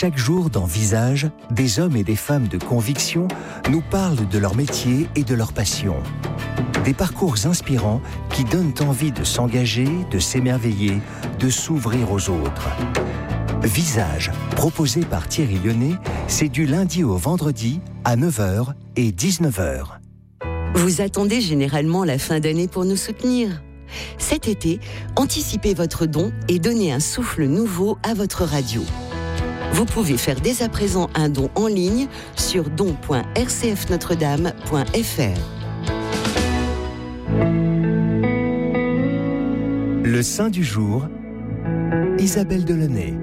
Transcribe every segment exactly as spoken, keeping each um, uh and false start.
Chaque jour dans Visage, des hommes et des femmes de conviction nous parlent de leur métier et de leur passion. Des parcours inspirants qui donnent envie de s'engager, de s'émerveiller, de s'ouvrir aux autres. Visage, proposé par Thierry Lyonnais, c'est du lundi au vendredi à neuf heures et dix-neuf heures. Vous attendez généralement la fin d'année pour nous soutenir. Cet été, anticipez votre don et donnez un souffle nouveau à votre radio. Vous pouvez faire dès à présent un don en ligne sur don point r c f notre dame point f r. Le saint du jour, Isabelle Delaunay.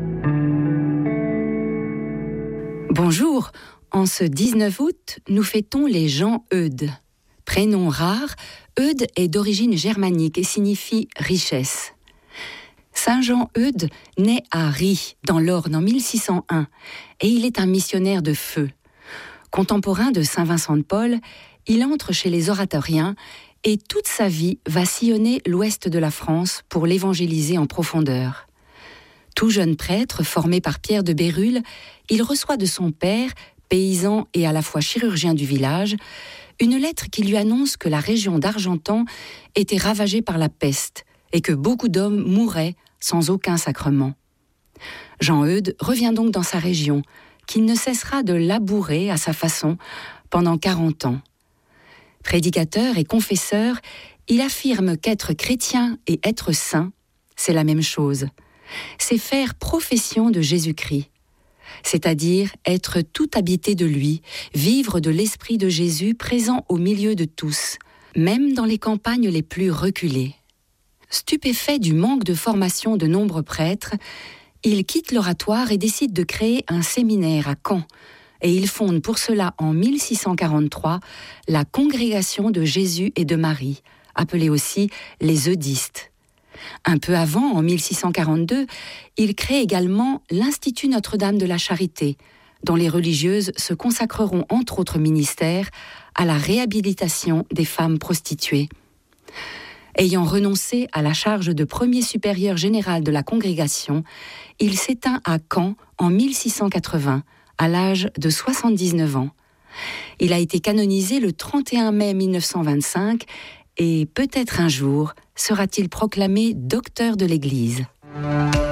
Bonjour, en ce dix-neuf août, nous fêtons les Jean Eudes. Prénom rare, Eudes est d'origine germanique et signifie richesse. Saint Jean Eudes naît à Ries, dans l'Orne, en mille six cent un, et il est un missionnaire de feu. Contemporain de saint Vincent de Paul, il entre chez les oratoriens et toute sa vie va sillonner l'ouest de la France pour l'évangéliser en profondeur. Tout jeune prêtre, formé par Pierre de Bérulle, il reçoit de son père, paysan et à la fois chirurgien du village, une lettre qui lui annonce que la région d'Argentan était ravagée par la peste et que beaucoup d'hommes mouraient sans aucun sacrement. Jean Eudes revient donc dans sa région, qu'il ne cessera de labourer à sa façon pendant quarante ans. Prédicateur et confesseur, il affirme qu'être chrétien et être saint, c'est la même chose. C'est faire profession de Jésus-Christ, c'est-à-dire être tout habité de lui, vivre de l'esprit de Jésus présent au milieu de tous, même dans les campagnes les plus reculées. Stupéfait du manque de formation de nombreux prêtres, il quitte l'oratoire et décide de créer un séminaire à Caen, et il fonde pour cela en mille six cent quarante-trois la Congrégation de Jésus et de Marie, appelée aussi les Eudistes. Un peu avant, en mille six cent quarante-deux, il crée également l'Institut Notre-Dame de la Charité, dont les religieuses se consacreront entre autres ministères à la réhabilitation des femmes prostituées. Ayant renoncé à la charge de premier supérieur général de la congrégation, il s'éteint à Caen en mille six cent quatre-vingts, à l'âge de soixante-dix-neuf ans. Il a été canonisé le trente et un mai mille neuf cent vingt-cinq et peut-être un jour sera-t-il proclamé docteur de l'Église.